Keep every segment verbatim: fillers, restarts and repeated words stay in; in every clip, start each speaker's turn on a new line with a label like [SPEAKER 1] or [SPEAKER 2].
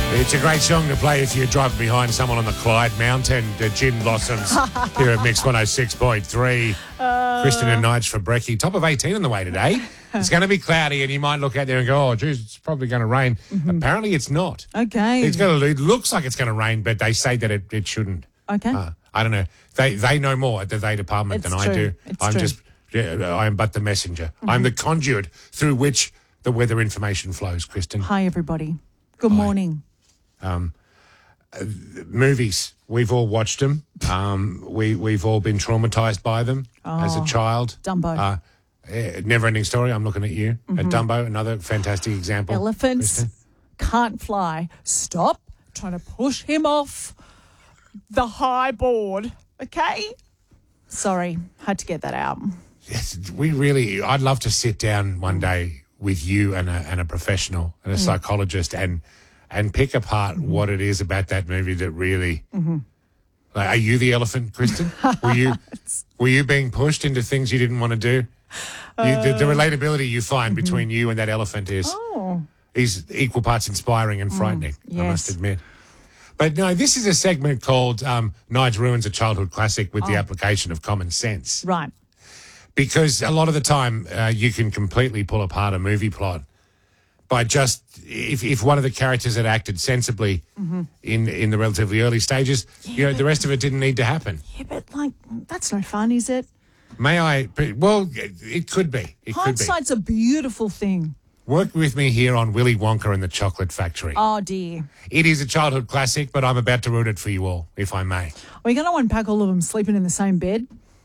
[SPEAKER 1] It's a great song to play if you're driving behind someone on the Clyde Mountain. The Gin Blossoms here at Mix one oh six point three. Uh, Kristen and Nige for brekkie. Top of eighteen on the way today. It's going to be cloudy and you might look out there and go, oh, geez, it's probably going to rain. Mm-hmm. Apparently it's not.
[SPEAKER 2] Okay.
[SPEAKER 1] It's going to, it looks like it's going to rain, but they say that it, it shouldn't.
[SPEAKER 2] Okay.
[SPEAKER 1] Uh, I don't know. They they know more at the They department
[SPEAKER 2] it's
[SPEAKER 1] than
[SPEAKER 2] true.
[SPEAKER 1] I do.
[SPEAKER 2] It's
[SPEAKER 1] I'm
[SPEAKER 2] true.
[SPEAKER 1] just, yeah, I'm but the messenger. Mm-hmm. I'm the conduit through which the weather information flows, Kristen.
[SPEAKER 2] Hi, everybody. Good
[SPEAKER 1] Hi.
[SPEAKER 2] morning.
[SPEAKER 1] Um, uh, movies, we've all watched them. Um, we, we've all been traumatised by them
[SPEAKER 2] oh,
[SPEAKER 1] as a child.
[SPEAKER 2] Dumbo.
[SPEAKER 1] Uh, uh, Never-ending story, I'm looking at you. Mm-hmm. At Dumbo, another fantastic example.
[SPEAKER 2] Elephants
[SPEAKER 1] Kristen.
[SPEAKER 2] can't fly. Stop trying to push him off the high board, okay? Sorry, had to get that out.
[SPEAKER 1] Yes, we really, I'd love to sit down one day with you and a, and a professional and a mm. psychologist and and pick apart mm-hmm. what it is about that movie that really, mm-hmm. like, are you the elephant, Kristen? Were you were you being pushed into things you didn't want to do? Uh, you, the, the relatability you find mm-hmm. between you and that elephant is
[SPEAKER 2] oh.
[SPEAKER 1] is equal parts inspiring and frightening,
[SPEAKER 2] mm, yes.
[SPEAKER 1] I must admit. But no, this is a segment called um, Nige Ruins a Childhood Classic with oh. the application of common sense.
[SPEAKER 2] Right.
[SPEAKER 1] Because a lot of the time uh, you can completely pull apart a movie plot by just, if, if one of the characters had acted sensibly mm-hmm. in, in the relatively early stages, yeah, you know, the rest of it didn't need to happen.
[SPEAKER 2] Yeah, but, like, that's no fun, is it?
[SPEAKER 1] May I? Well, it could be. It
[SPEAKER 2] Hindsight's
[SPEAKER 1] could be.
[SPEAKER 2] a beautiful thing.
[SPEAKER 1] Work with me here on Willy Wonka and the Chocolate Factory.
[SPEAKER 2] Oh, dear.
[SPEAKER 1] It is a childhood classic, but I'm about to ruin it for you all, if I may.
[SPEAKER 2] Are you going to unpack all of them sleeping in the same bed?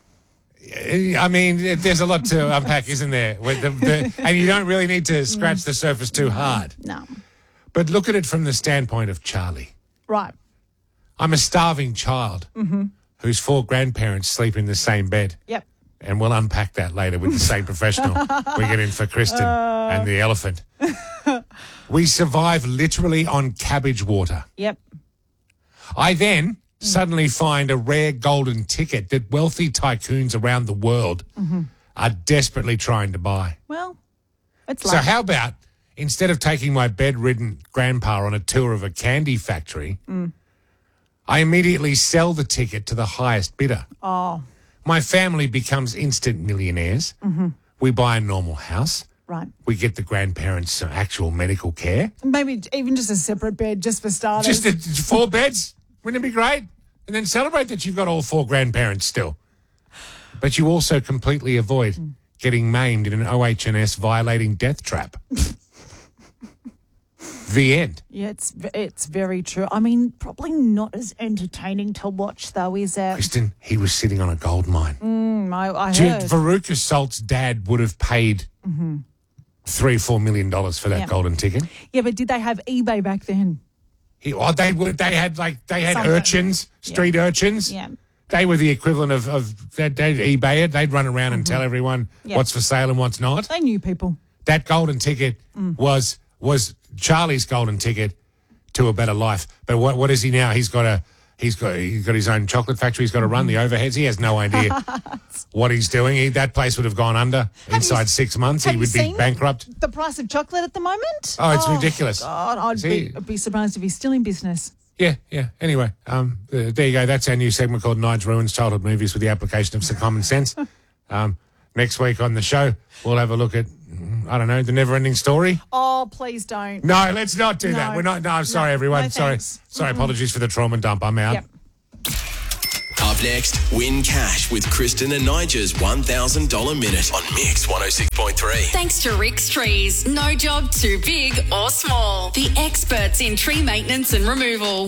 [SPEAKER 1] I mean, there's a lot to unpack, isn't there? With the, the, and you don't really need to scratch the surface too hard.
[SPEAKER 2] No.
[SPEAKER 1] But look at it from the standpoint of Charlie.
[SPEAKER 2] Right.
[SPEAKER 1] I'm a starving child
[SPEAKER 2] mm-hmm.
[SPEAKER 1] whose four grandparents sleep in the same bed.
[SPEAKER 2] Yep.
[SPEAKER 1] And we'll unpack that later with the same professional we get in for Kristen uh... and the elephant. We survive literally on cabbage water.
[SPEAKER 2] Yep.
[SPEAKER 1] I then suddenly find a rare golden ticket that wealthy tycoons around the world mm-hmm. are desperately trying to buy.
[SPEAKER 2] Well, it's
[SPEAKER 1] So how about, instead of taking my bedridden grandpa on a tour of a candy factory,
[SPEAKER 2] mm.
[SPEAKER 1] I immediately sell the ticket to the highest bidder.
[SPEAKER 2] Oh.
[SPEAKER 1] My family becomes instant millionaires.
[SPEAKER 2] Mm-hmm.
[SPEAKER 1] We buy a normal house.
[SPEAKER 2] Right.
[SPEAKER 1] We get the grandparents some actual medical care.
[SPEAKER 2] Maybe even just a separate bed just for starters.
[SPEAKER 1] Just a, four beds? Wouldn't it be great? And then celebrate that you've got all four grandparents still. But you also completely avoid mm. getting maimed in an O H and S violating death trap. The end.
[SPEAKER 2] Yeah, it's it's very true. I mean, probably not as entertaining to watch, though, is it?
[SPEAKER 1] Kristen, he was sitting on a gold mine.
[SPEAKER 2] Mm, I, I
[SPEAKER 1] Dude,
[SPEAKER 2] heard.
[SPEAKER 1] Veruca Salt's dad would have paid
[SPEAKER 2] mm-hmm.
[SPEAKER 1] three, four million dollars for that
[SPEAKER 2] yeah.
[SPEAKER 1] golden ticket.
[SPEAKER 2] Yeah, but did they have eBay back then?
[SPEAKER 1] He, oh, they would. They had like they had
[SPEAKER 2] Some
[SPEAKER 1] urchins, street
[SPEAKER 2] yeah.
[SPEAKER 1] urchins.
[SPEAKER 2] Yeah.
[SPEAKER 1] They were the equivalent of of they'd, they'd eBay it. They'd run around mm-hmm. and tell everyone yeah. what's for sale and what's not.
[SPEAKER 2] They knew people.
[SPEAKER 1] That golden ticket
[SPEAKER 2] mm.
[SPEAKER 1] was was Charlie's golden ticket to a better life. But what what is he now? He's got a he's got he's got his own chocolate factory. He's got to run the overheads. He has no idea what he's doing. He, that place would have gone under have inside
[SPEAKER 2] you,
[SPEAKER 1] six months. He would be bankrupt.
[SPEAKER 2] The price of chocolate at the moment?
[SPEAKER 1] Oh, it's
[SPEAKER 2] oh,
[SPEAKER 1] ridiculous.
[SPEAKER 2] God, I'd be, I'd be surprised if he's still in business.
[SPEAKER 1] Yeah, yeah. Anyway, um, uh, there you go. That's our new segment called Nige Ruins Childhood Movies with the application of some common sense. Um, next week on the show, we'll have a look at, I don't know, the never-ending story.
[SPEAKER 2] Oh, please don't.
[SPEAKER 1] No, let's not do
[SPEAKER 2] no.
[SPEAKER 1] that. We're not. No, I'm sorry,
[SPEAKER 2] no,
[SPEAKER 1] everyone.
[SPEAKER 2] no
[SPEAKER 1] sorry, sorry. Mm-hmm. Apologies for the trauma dump. I'm out.
[SPEAKER 2] Yep.
[SPEAKER 3] Up next, win cash with Kristen and Nigel's one thousand dollars minute on Mix one oh six point three.
[SPEAKER 4] Thanks to Rick's Trees. No job too big or small. The experts in tree maintenance and removal.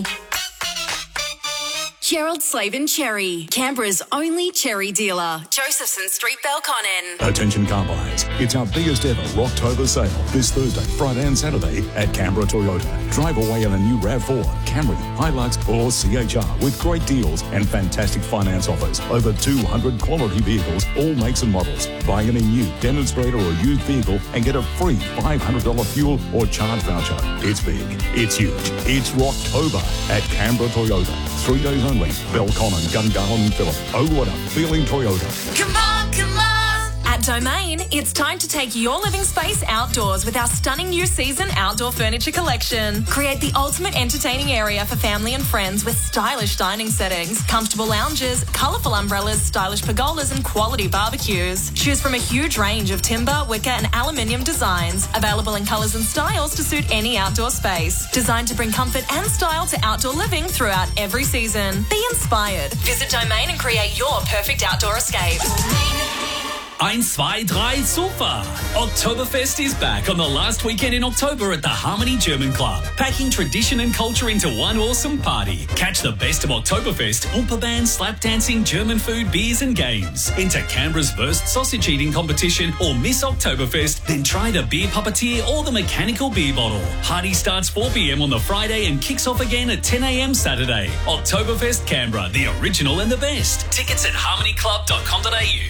[SPEAKER 4] Gerald Slavin Cherry, Canberra's only cherry dealer. Josephson Street, Belconnen.
[SPEAKER 5] Attention car buyers. It's our biggest ever Rocktober sale this Thursday, Friday and Saturday at Canberra Toyota. Drive away in a new RAV four, Camry, Hilux or C H R with great deals and fantastic finance offers. Over two hundred quality vehicles, all makes and models. Buy any new, demonstrator or used vehicle and get a free five hundred dollars fuel or charge voucher. It's big. It's huge. It's Rocktober at Canberra Toyota. Three days only. Belconnen, Gungahlin and Phillip. Owata, Feeling Toyota.
[SPEAKER 4] Come on, come on. At
[SPEAKER 6] At Domain, it's time to take your living space outdoors with our stunning new season outdoor furniture collection. Create the ultimate entertaining area for family and friends with stylish dining settings, comfortable lounges, colourful umbrellas, stylish pergolas and quality barbecues. Choose from a huge range of timber, wicker and aluminium designs, available in colours and styles to suit any outdoor space. Designed to bring comfort and style to outdoor living throughout every season. Be inspired. Visit Domain and create your perfect outdoor escape.
[SPEAKER 7] Eins, zwei, drei, super! Oktoberfest is back on the last weekend in October at the Harmony German Club, packing tradition and culture into one awesome party. Catch the best of Oktoberfest, Oompa band, slap dancing, German food, beers and games. Enter Canberra's worst sausage eating competition or miss Oktoberfest, then try the beer puppeteer or the mechanical beer bottle. Party starts four p.m. on the Friday and kicks off again at ten a.m. Saturday. Oktoberfest Canberra, the original and the best. Tickets at harmony club dot com dot a u.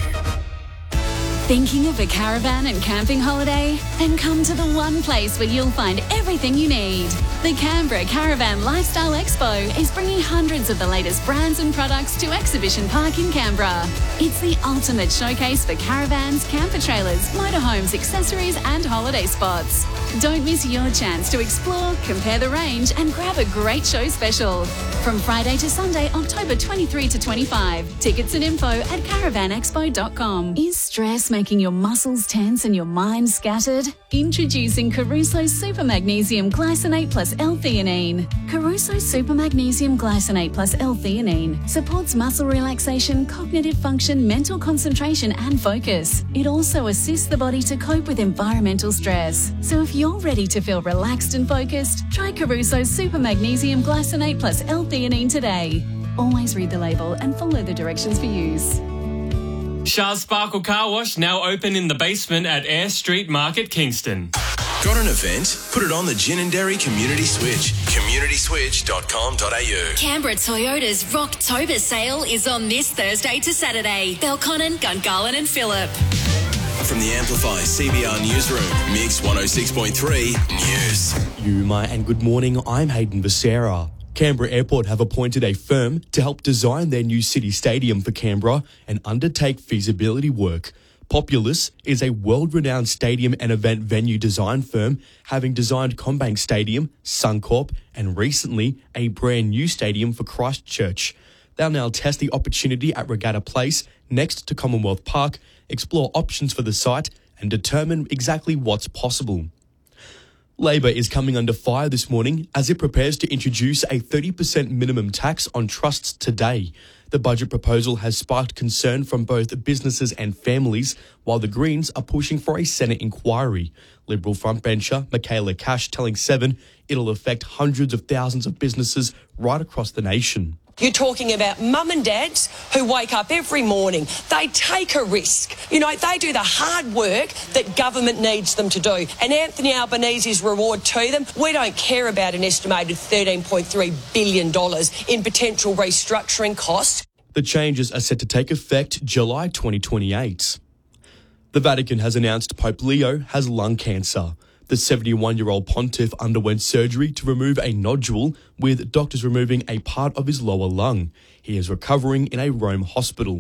[SPEAKER 4] Thinking of a caravan and camping holiday? Then come to the one place where you'll find everything you need. The Canberra Caravan Lifestyle Expo is bringing hundreds of the latest brands and products to Exhibition Park in Canberra. It's the ultimate showcase for caravans, camper trailers, motorhomes, accessories and holiday spots. Don't miss your chance to explore, compare the range and grab a great show special. From Friday to Sunday, October twenty-third to twenty-fifth. Tickets and info at caravan expo dot com. Is stress making your muscles tense and your mind scattered? Introducing Caruso Super Magnesium Glycinate Plus L-Theanine. Caruso Super Magnesium Glycinate Plus L-Theanine supports muscle relaxation, cognitive function, mental concentration and focus. It also assists the body to cope with environmental stress. So if you're ready to feel relaxed and focused, try Caruso Super Magnesium Glycinate Plus L-Theanine today. Always read the label and follow the directions for use.
[SPEAKER 8] Shah's Sparkle Car Wash now open in the basement at Eyre Street Market, Kingston.
[SPEAKER 3] Got an event? Put it on the Ginninderry Community Switch. community switch dot com dot a u.
[SPEAKER 4] Canberra Toyota's Rocktober sale is on this Thursday to Saturday. Belconnen, Gungahlin and Phillip.
[SPEAKER 3] From the Amplify C B R Newsroom, Mix one oh six point three News.
[SPEAKER 9] Yuma and good morning, I'm Hayden Becerra. Canberra Airport have appointed a firm to help design their new city stadium for Canberra and undertake feasibility work. Populous is a world-renowned stadium and event venue design firm, having designed CommBank Stadium, Suncorp, and recently a brand new stadium for Christchurch. They'll now test the opportunity at Regatta Place next to Commonwealth Park, explore options for the site, and determine exactly what's possible. Labor is coming under fire this morning as it prepares to introduce a thirty percent minimum tax on trusts today. The budget proposal has sparked concern from both businesses and families, while the Greens are pushing for a Senate inquiry. Liberal frontbencher Michaela Cash telling Seven it'll affect hundreds of thousands of businesses right across the nation.
[SPEAKER 10] You're talking about mum and dads who wake up every morning. They take a risk. You know, they do the hard work that government needs them to do. And Anthony Albanese's reward to them, we don't care about an estimated thirteen point three billion dollars in potential restructuring costs.
[SPEAKER 9] The changes are set to take effect July twenty twenty-eight. The Vatican has announced Pope Leo has lung cancer. The seventy-one-year-old pontiff underwent surgery to remove a nodule, with doctors removing a part of his lower lung. He is recovering in a Rome hospital.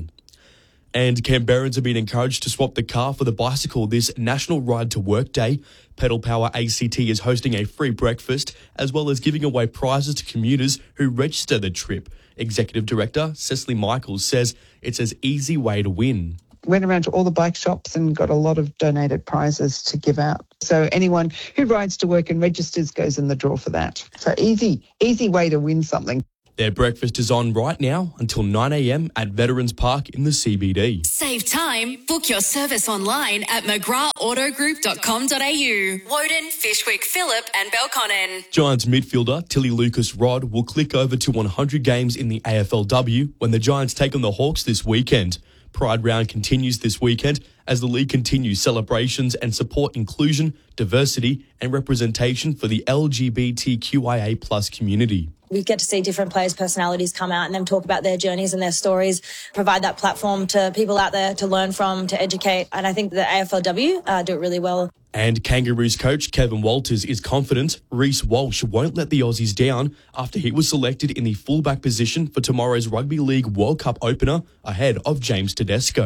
[SPEAKER 9] And Canberrans have been encouraged to swap the car for the bicycle this National Ride to Work Day. Pedal Power A C T is hosting a free breakfast, as well as giving away prizes to commuters who register the trip. Executive Director Cecily Michaels says it's an easy way to win.
[SPEAKER 11] Went around to all the bike shops and got a lot of donated prizes to give out. So anyone who rides to work and registers goes in the draw for that. So easy, easy way to win something.
[SPEAKER 9] Their breakfast is on right now until nine a.m. at Veterans Park in the C B D.
[SPEAKER 4] Save time. Book your service online at mcgrath auto group dot com dot a u. Woden, Fishwick, Phillip and Belconnen.
[SPEAKER 9] Giants midfielder Tilly Lucas-Rod will click over to one hundred games in the A F L W when the Giants take on the Hawks this weekend. Pride Round continues this weekend as the league continues celebrations and support inclusion, diversity and representation for the L G B T Q I A plus community.
[SPEAKER 12] We get to see different players' personalities come out and them talk about their journeys and their stories, provide that platform to people out there to learn from, to educate. And I think the A F L W uh, do it really well.
[SPEAKER 9] And Kangaroos coach Kevin Walters is confident Reece Walsh won't let the Aussies down after he was selected in the fullback position for tomorrow's Rugby League World Cup opener ahead of James Tedesco.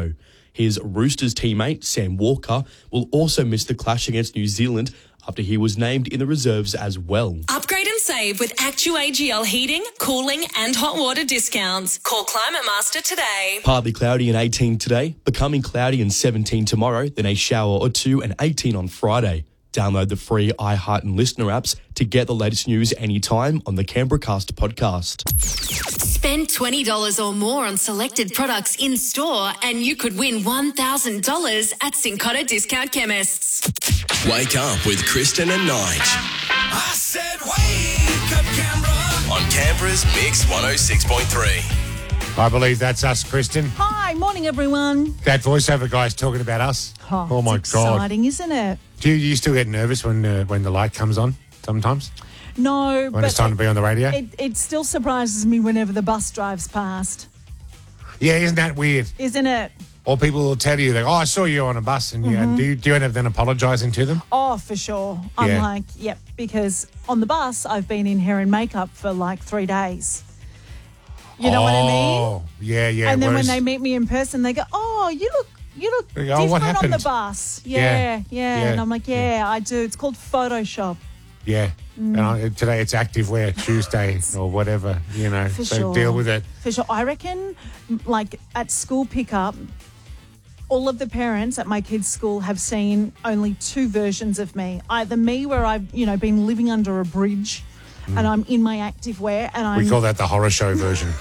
[SPEAKER 9] His Roosters teammate, Sam Walker, will also miss the clash against New Zealand after he was named in the reserves as well.
[SPEAKER 6] Upgrade and save with ActuAGL heating, cooling and hot water discounts. Call Climate Master today.
[SPEAKER 9] Partly cloudy and eighteen today, becoming cloudy and seventeen tomorrow, then a shower or two and eighteen on Friday. Download the free iHeart and Listener apps to get the latest news anytime on the Canberra Cast podcast.
[SPEAKER 13] Spend twenty dollars or more on selected products in store and you could win one thousand dollars at Cincotta Discount Chemists.
[SPEAKER 3] Wake up with Kristen and Nige.
[SPEAKER 14] I said wake up, Canberra.
[SPEAKER 3] On Canberra's Mix one oh six point three.
[SPEAKER 1] I believe that's us, Kristen.
[SPEAKER 2] Hi, morning, everyone.
[SPEAKER 1] That voiceover guy's talking about us.
[SPEAKER 2] Oh,
[SPEAKER 1] Oh, my
[SPEAKER 2] it's
[SPEAKER 1] God.
[SPEAKER 2] exciting, isn't it?
[SPEAKER 1] Do you, you still get nervous when uh, when the light comes on sometimes?
[SPEAKER 2] No,
[SPEAKER 1] When
[SPEAKER 2] but
[SPEAKER 1] it's time to be on the radio?
[SPEAKER 2] It, it still surprises me whenever the bus drives past,
[SPEAKER 1] Yeah, isn't that weird?
[SPEAKER 2] isn't it?
[SPEAKER 1] Or people will tell you, like, oh, I saw you on a bus. And you,
[SPEAKER 2] Mhm.
[SPEAKER 1] do, you, do you end up then apologising to them?
[SPEAKER 2] Oh, for sure. I'm
[SPEAKER 1] Yeah.
[SPEAKER 2] like, yep, because on the bus, I've been in hair and makeup for like three days. You know
[SPEAKER 1] oh,
[SPEAKER 2] what I mean?
[SPEAKER 1] Yeah, yeah.
[SPEAKER 2] and then
[SPEAKER 1] whereas-
[SPEAKER 2] when they meet me in person, they go, oh, you look you look
[SPEAKER 1] They go, "Oh, what
[SPEAKER 2] different on the
[SPEAKER 1] happened?"
[SPEAKER 2] bus.
[SPEAKER 1] Yeah,
[SPEAKER 2] Yeah, yeah.
[SPEAKER 1] yeah,
[SPEAKER 2] And I'm like, yeah, I do. It's called Photoshop.
[SPEAKER 1] Yeah.
[SPEAKER 2] Mm.
[SPEAKER 1] And I, today it's active wear Tuesday or whatever, you know.
[SPEAKER 2] For
[SPEAKER 1] so
[SPEAKER 2] sure.
[SPEAKER 1] deal with it.
[SPEAKER 2] For sure. I reckon, m- like, at school pickup, all of the parents at my kids' school have seen only two versions of me. Either me, where I've, you know, been living under a bridge and I'm in my active wear and I'm
[SPEAKER 1] Mm. We call that the horror show version.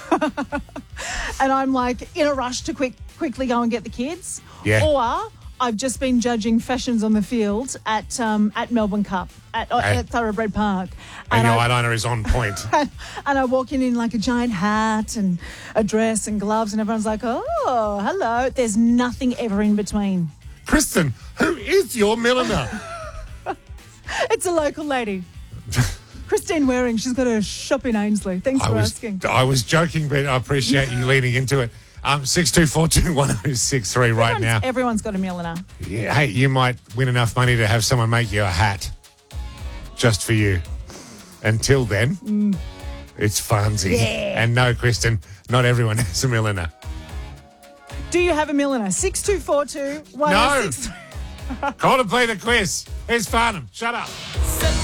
[SPEAKER 2] and I'm like in a rush to quick quickly go and get the kids.
[SPEAKER 1] Yeah.
[SPEAKER 2] Or I've just been judging fashions on the field at um, at Melbourne Cup at, uh,
[SPEAKER 1] Hey.
[SPEAKER 2] at Thoroughbred Park.
[SPEAKER 1] And your
[SPEAKER 2] I,
[SPEAKER 1] eyeliner is on point.
[SPEAKER 2] and I walk in in like a giant hat and a dress and gloves, and everyone's like, "Oh, hello." There's nothing ever in between.
[SPEAKER 1] Kristen, who is your milliner?
[SPEAKER 2] It's a local lady. Christine Waring. She's got a shop in Ainsley. Thanks
[SPEAKER 1] I
[SPEAKER 2] for
[SPEAKER 1] was,
[SPEAKER 2] asking.
[SPEAKER 1] I was joking, but I appreciate you leaning into it. Um, six two four two one oh six three right
[SPEAKER 2] Everyone's,
[SPEAKER 1] now.
[SPEAKER 2] everyone's got a milliner.
[SPEAKER 1] Yeah, hey, you might win enough money to have someone make you a hat just for you. Until then,
[SPEAKER 2] Mm.
[SPEAKER 1] it's funsy.
[SPEAKER 2] Yeah.
[SPEAKER 1] And no, Kristen, not everyone has a milliner.
[SPEAKER 2] Do you have a milliner? Six two four two one oh
[SPEAKER 1] No.
[SPEAKER 2] six.
[SPEAKER 1] Call to play the quiz. Here's Farnham. Shut up.